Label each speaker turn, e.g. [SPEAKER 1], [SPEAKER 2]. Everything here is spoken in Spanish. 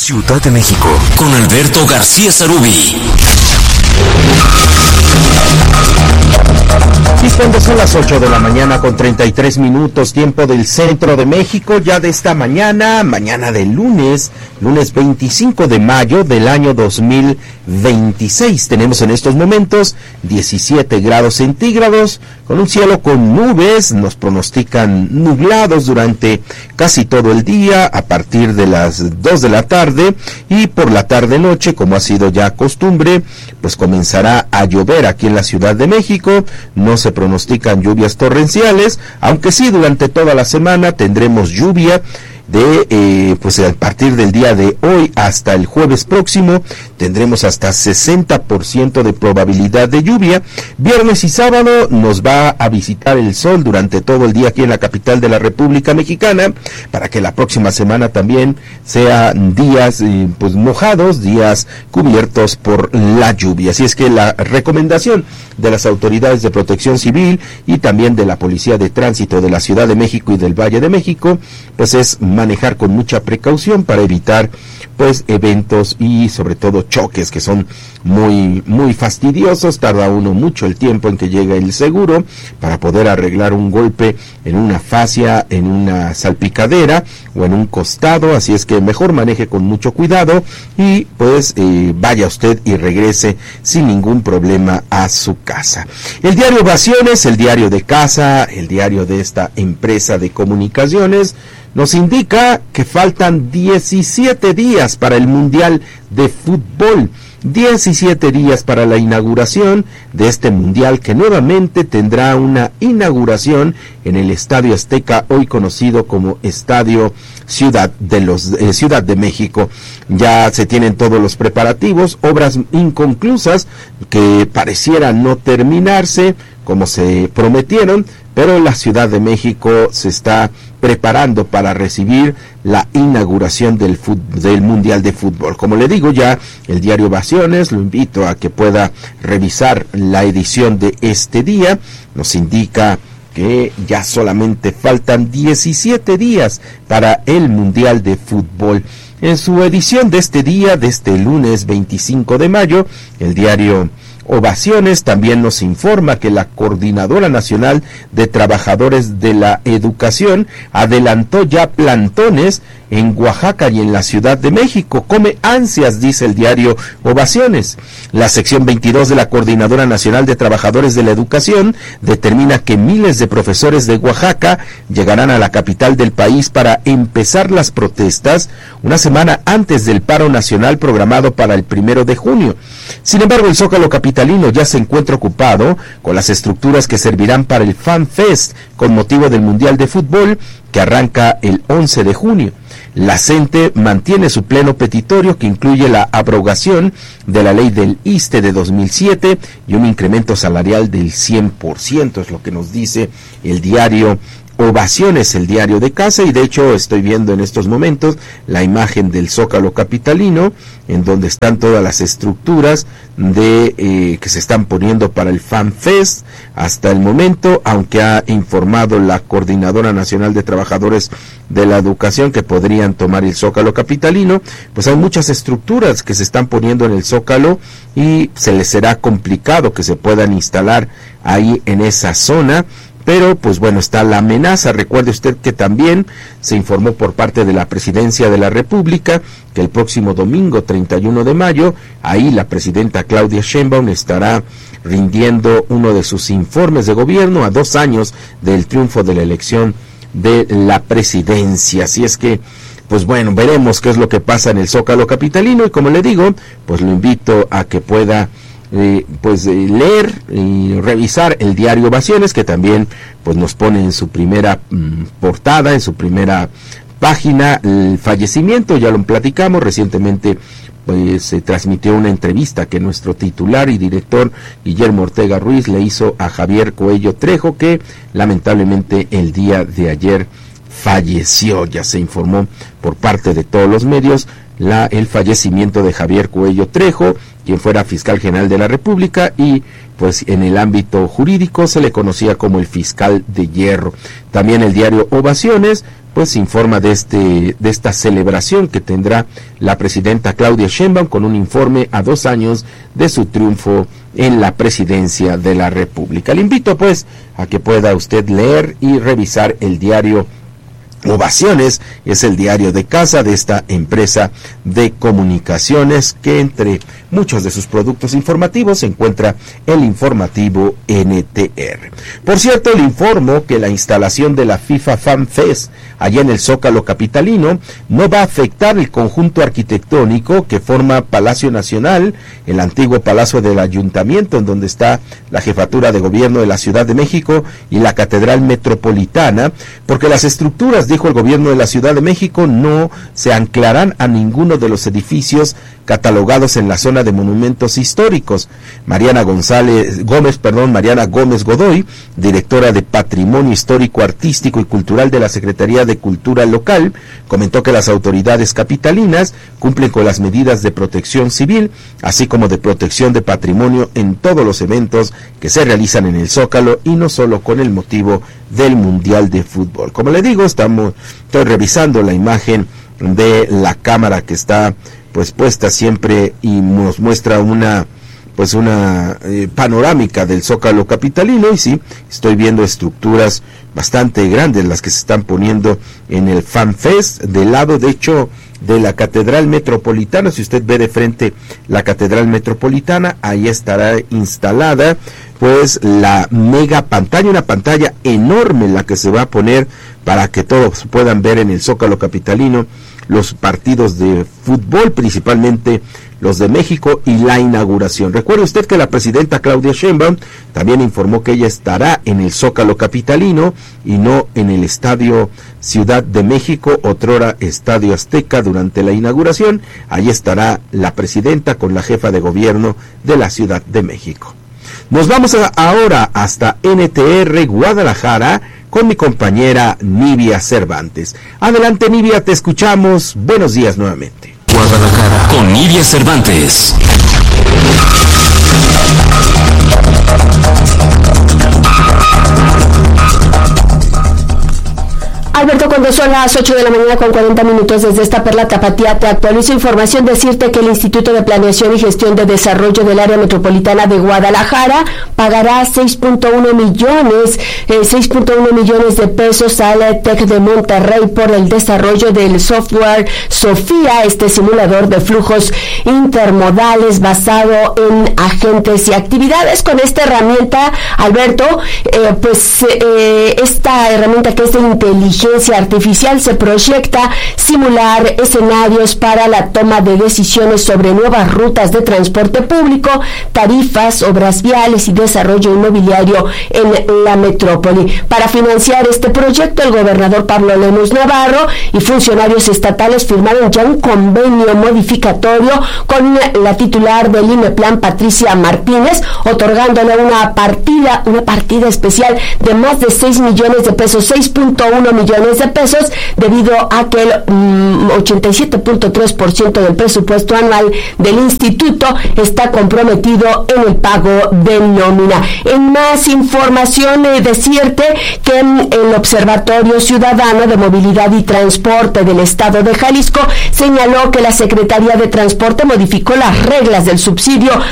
[SPEAKER 1] Ciudad de México, con Alberto García Sarubí.
[SPEAKER 2] Y cuando son las 8 de la mañana con 33 minutos, tiempo del centro de México, ya de esta mañana de lunes 25 de mayo del año 2026. Tenemos en estos momentos 17 grados centígrados, con un cielo con nubes, nos pronostican nublados durante casi todo el día, a partir de las 2 de la tarde, y por la tarde-noche, como ha sido ya costumbre, pues comenzará a llover aquí en la Ciudad de México. No se pronostican lluvias torrenciales, aunque sí durante toda la semana tendremos lluvia pues a partir del día de hoy hasta el jueves próximo tendremos hasta 60% de probabilidad de lluvia. Viernes y sábado nos va a visitar el sol durante todo el día aquí en la capital de la República Mexicana, para que la próxima semana también sean días pues mojados, días cubiertos por la lluvia. Así es que la recomendación de las autoridades de Protección Civil y también de la Policía de Tránsito de la Ciudad de México y del Valle de México, pues es manejar con mucha precaución para evitar pues eventos y sobre todo choques que son muy fastidiosos. Tarda uno mucho el tiempo en que llega el seguro para poder arreglar un golpe en una fascia, en una salpicadera o en un costado, así es que mejor maneje con mucho cuidado y pues vaya usted y regrese sin ningún problema a su casa. El diario Ovaciones, el diario de casa, el diario de esta empresa de comunicaciones, nos indica que faltan 17 días para el Mundial de Fútbol, 17 días para la inauguración de este Mundial, que nuevamente tendrá una inauguración en el Estadio Azteca, hoy conocido como Estadio Ciudad de México. Ya se tienen todos los preparativos, obras inconclusas que parecieran no terminarse como se prometieron, pero la Ciudad de México se está preparando para recibir la inauguración del Mundial de Fútbol. Como le digo, ya el diario Ovaciones, lo invito a que pueda revisar la edición de este día, nos indica que ya solamente faltan 17 días para el Mundial de Fútbol. En su edición de este día, de este lunes 25 de mayo, el diario Ovaciones también nos informa que la Coordinadora Nacional de Trabajadores de la Educación adelantó ya plantones en Oaxaca y en la Ciudad de México. Come ansias, dice el diario Ovaciones. La sección 22 de la Coordinadora Nacional de Trabajadores de la Educación determina que miles de profesores de Oaxaca llegarán a la capital del país para empezar las protestas una semana antes del paro nacional programado para el 1 de junio. Sin embargo, el Zócalo capitalino ya se encuentra ocupado con las estructuras que servirán para el Fan Fest con motivo del Mundial de Fútbol que arranca el 11 de junio. La CENTE mantiene su pleno petitorio, que incluye la abrogación de la ley del ISSSTE de 2007 y un incremento salarial del 100%, es lo que nos dice el diario Ovaciones, el diario de casa, y de hecho estoy viendo en estos momentos la imagen del Zócalo capitalino, en donde están todas las estructuras que se están poniendo para el Fan Fest hasta el momento, aunque ha informado la Coordinadora Nacional de Trabajadores de la Educación que podrían tomar el Zócalo capitalino. Pues hay muchas estructuras que se están poniendo en el Zócalo y se les será complicado que se puedan instalar ahí en esa zona. Pero, pues bueno, está la amenaza. Recuerde usted que también se informó por parte de la Presidencia de la República que el próximo domingo, 31 de mayo, ahí la presidenta Claudia Sheinbaum estará rindiendo uno de sus informes de gobierno a 2 años del triunfo de la elección de la presidencia. Así es que, pues bueno, veremos qué es lo que pasa en el Zócalo capitalino, y como le digo, pues lo invito a que pueda leer y revisar el diario Ovaciones, que también pues nos pone en su primera portada, en su primera página, el fallecimiento. Ya lo platicamos recientemente, pues se transmitió una entrevista que nuestro titular y director Guillermo Ortega Ruiz le hizo a Javier Coello Trejo, que lamentablemente el día de ayer falleció. Ya se informó por parte de todos los medios el fallecimiento de Javier Cuello Trejo, quien fuera fiscal general de la República y pues en el ámbito jurídico se le conocía como el fiscal de hierro. También el diario Ovaciones pues informa de esta celebración que tendrá la presidenta Claudia Sheinbaum con un informe a 2 años de su triunfo en la presidencia de la República. Le invito pues a que pueda usted leer y revisar el diario Ovaciones, es el diario de casa de esta empresa de comunicaciones que entre muchos de sus productos informativos se encuentra el informativo NTR. Por cierto, le informo que la instalación de la FIFA Fan Fest allá en el Zócalo capitalino no va a afectar el conjunto arquitectónico que forma Palacio Nacional, el antiguo Palacio del Ayuntamiento, en donde está la Jefatura de Gobierno de la Ciudad de México y la Catedral Metropolitana, porque las estructuras, dijo el Gobierno de la Ciudad de México, no se anclarán a ninguno de los edificios catalogados en la zona de monumentos históricos. Mariana Gómez Godoy, directora de Patrimonio Histórico, Artístico y Cultural de la Secretaría de Cultura Local, comentó que las autoridades capitalinas cumplen con las medidas de protección civil, así como de protección de patrimonio en todos los eventos que se realizan en el Zócalo y no solo con el motivo del Mundial de Fútbol. Como le digo, estoy revisando la imagen de la cámara que está pues puesta siempre y nos muestra una panorámica del Zócalo capitalino, y sí, estoy viendo estructuras bastante grandes las que se están poniendo en el Fan Fest, del lado de hecho de la Catedral Metropolitana. Si usted ve de frente la Catedral Metropolitana, ahí estará instalada pues la mega pantalla, una pantalla enorme la que se va a poner para que todos puedan ver en el Zócalo capitalino los partidos de fútbol, principalmente los de México, y la inauguración. Recuerde usted que la presidenta Claudia Sheinbaum también informó que ella estará en el Zócalo capitalino y no en el Estadio Ciudad de México, otrora Estadio Azteca, durante la inauguración. Allí estará la presidenta con la jefa de gobierno de la Ciudad de México. Nos vamos ahora hasta NTR Guadalajara con mi compañera Nivia Cervantes. Adelante, Nivia, te escuchamos. Buenos días nuevamente.
[SPEAKER 1] Guadalajara con Nivia Cervantes.
[SPEAKER 3] Alberto, cuando son las 8 de la mañana con 40 minutos desde esta Perla Tapatía, te actualizo información. Decirte que el Instituto de Planeación y Gestión de Desarrollo del Área Metropolitana de Guadalajara pagará 6.1 millones de pesos al TEC de Monterrey por el desarrollo del software Sofía, este simulador de flujos intermodales basado en agentes y actividades. Con esta herramienta, Alberto, esta herramienta que es de inteligencia artificial se proyecta simular escenarios para la toma de decisiones sobre nuevas rutas de transporte público, tarifas, obras viales y desarrollo inmobiliario en la metrópoli. Para financiar este proyecto, el gobernador Pablo Lemus Navarro y funcionarios estatales firmaron ya un convenio modificatorio con la titular del IMEPLAN, Patricia Martínez, otorgándole una partida especial de más de 6 millones de pesos, 6.1 millones de pesos, debido a que el 87.3% del presupuesto anual del instituto está comprometido en el pago de nómina. En más información, decirte que el Observatorio Ciudadano de Movilidad y Transporte del Estado de Jalisco señaló que la Secretaría de Transporte modificó las reglas del subsidio